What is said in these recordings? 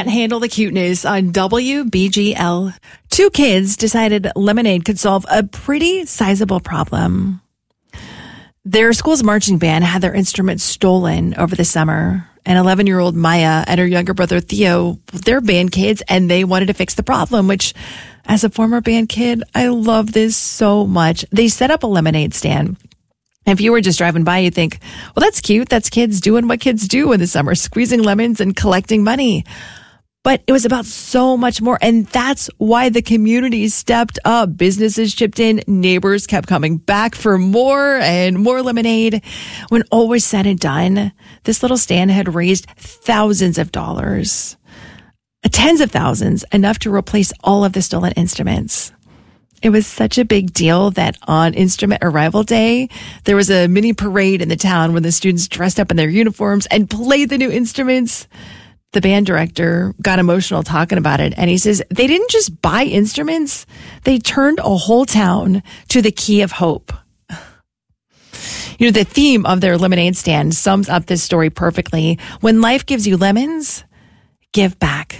Can't Handle the Cuteness on WBGL. Two kids decided lemonade could solve a pretty sizable problem. Their school's marching band had their instruments stolen over the summer. And 11-year-old Maya and her younger brother Theo, they're band kids, and they wanted to fix the problem, which, as a former band kid, I love this so much. They set up a lemonade stand. If you were just driving by, you'd think, well, that's cute. That's kids doing what kids do in the summer, squeezing lemons and collecting money. But it was about so much more. And that's why the community stepped up. Businesses chipped in. Neighbors kept coming back for more and more lemonade. When all was said and done, this little stand had raised thousands of dollars, tens of thousands, enough to replace all of the stolen instruments. It was such a big deal that on Instrument Arrival Day, there was a mini parade in the town when the students dressed up in their uniforms and played the new instruments. The band director got emotional talking about it, and he says they didn't just buy instruments, they turned a whole town to the key of hope. You know, the theme of their lemonade stand sums up this story perfectly. When life gives you lemons, give back.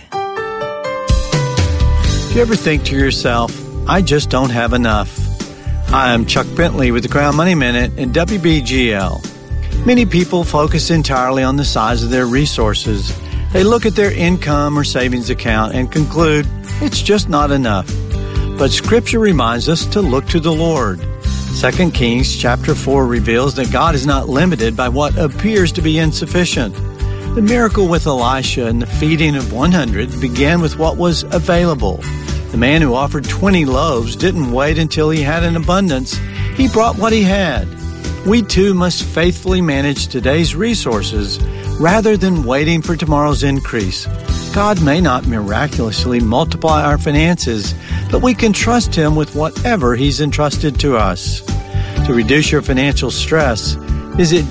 Do you ever think to yourself, I just don't have enough? Hi, I'm Chuck Bentley with the Crown Money Minute and WBGL. Many people focus entirely on the size of their resources. They look at their income or savings account and conclude it's just not enough. But Scripture reminds us to look to the Lord. 2 Kings chapter 4 reveals that God is not limited by what appears to be insufficient. The miracle with Elisha and the feeding of 100 began with what was available. The man who offered 20 loaves didn't wait until he had an abundance. He brought what he had. We too must faithfully manage today's resources rather than waiting for tomorrow's increase. God may not miraculously multiply our finances, but we can trust Him with whatever He's entrusted to us. To reduce your financial stress, visit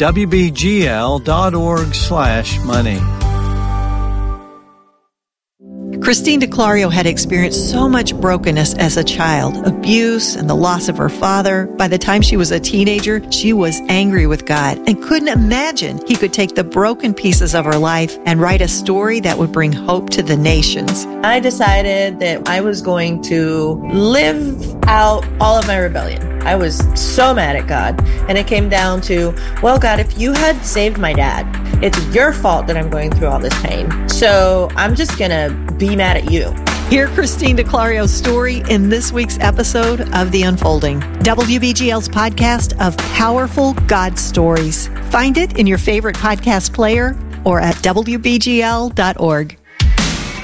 wbgl.org/money. Christine DeClario had experienced so much brokenness as a child, abuse and the loss of her father. By the time she was a teenager, she was angry with God and couldn't imagine He could take the broken pieces of her life and write a story that would bring hope to the nations. I decided that I was going to live out all of my rebellion. I was so mad at God. And it came down to, well, God, if you had saved my dad, it's your fault that I'm going through all this pain. So I'm just going to be mad at you. Hear Christine DeClario's story in this week's episode of The Unfolding, WBGL's podcast of powerful God stories. Find it in your favorite podcast player or at WBGL.org.